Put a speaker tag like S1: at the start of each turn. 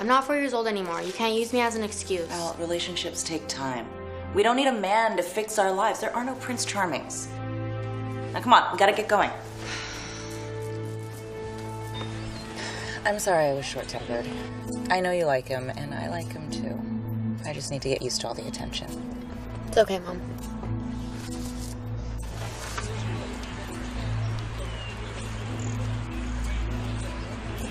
S1: I'm not 4 years old anymore. You can't use me as an excuse.
S2: Well, relationships take time. We don't need a man to fix our lives. There are no Prince Charmings. Now, come on, we gotta get going. I'm sorry I was short-tempered. I know you like him, and I like him too. I just need to get used to all the attention.
S1: It's okay, Mom.